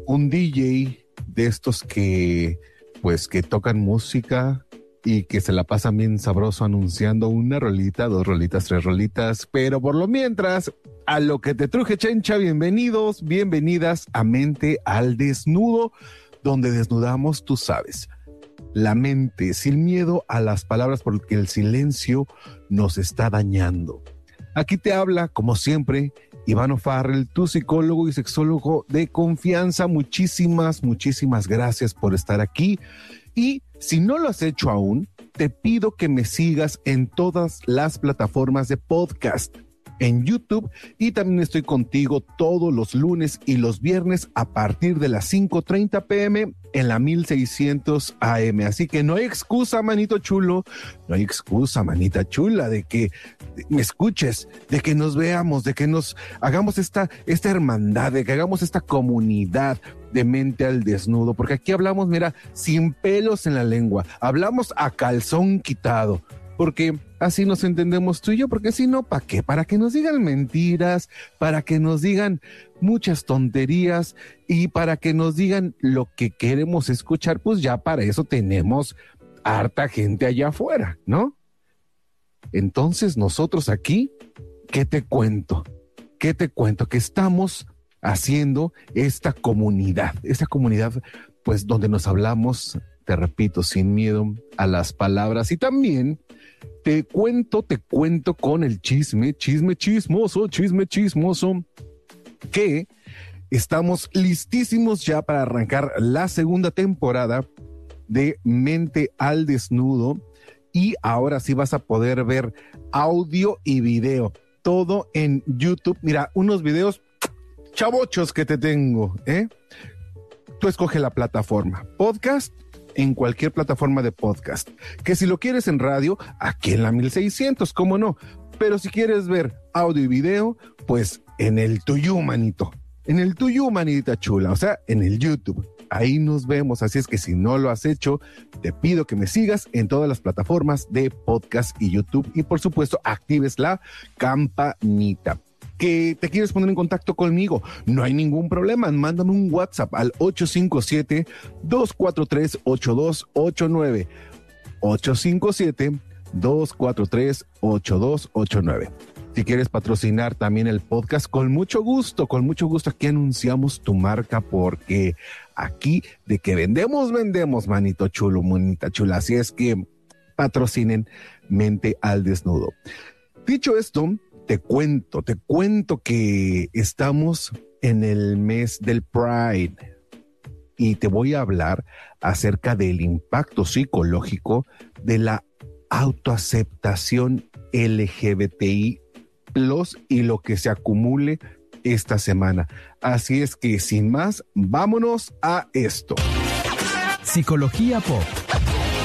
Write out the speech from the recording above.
un DJ de estos que tocan música y que se la pasan bien sabroso anunciando una rolita, 2 rolitas, 3 rolitas, pero por lo mientras, a lo que te truje, chencha, bienvenidos, bienvenidas a Mente al Desnudo, donde desnudamos, tú sabes, la mente, sin miedo a las palabras, porque el silencio nos está dañando. Aquí te habla, como siempre, Iván O'Farrell, tu psicólogo y sexólogo de confianza. Muchísimas gracias por estar aquí. Y si no lo has hecho aún, te pido que me sigas en todas las plataformas de podcast, en YouTube, y también estoy contigo todos los lunes y los viernes a partir de las 5:30 p.m. en la 1600 AM. Así que no hay excusa, manito chulo, no hay excusa, manita chula, de que me escuches, de que nos veamos, de que nos hagamos esta hermandad, de que hagamos esta comunidad de Mente al Desnudo, porque aquí hablamos, mira, sin pelos en la lengua, hablamos a calzón quitado, porque así nos entendemos tú y yo, porque si no, ¿para qué? Para que nos digan mentiras, para que nos digan muchas tonterías y para que nos digan lo que queremos escuchar, pues ya para eso tenemos harta gente allá afuera, ¿no? Entonces nosotros aquí, ¿qué te cuento? Que estamos haciendo esta comunidad, pues donde nos hablamos, te repito, sin miedo a las palabras. Y también te cuento con el chisme chismoso, que estamos listísimos ya para arrancar la segunda temporada de Mente al Desnudo. Y ahora sí vas a poder ver audio y video, todo en YouTube. Mira, unos videos chavochos que te tengo, ¿eh? Tú escoge la plataforma, podcast, en cualquier plataforma de podcast, que si lo quieres en radio, aquí en la 1600, cómo no, pero si quieres ver audio y video, pues en el tuyo, manito, manita chula, o sea, en el YouTube, ahí nos vemos. Así es que si no lo has hecho, te pido que me sigas en todas las plataformas de podcast y YouTube, y por supuesto, actives la campanita. Que te quieres poner en contacto conmigo, no hay ningún problema, mándame un WhatsApp al 857-243-8289, 857-243-8289. Si quieres patrocinar también el podcast, con mucho gusto, aquí anunciamos tu marca, porque aquí de que vendemos, manito chulo, monita chula. Así es que patrocinen Mente al Desnudo. Dicho esto, te cuento que estamos en el mes del Pride y te voy a hablar acerca del impacto psicológico de la autoaceptación LGBTI+ y lo que se acumule esta semana. Así es que sin más, vámonos a esto. Psicología Pop.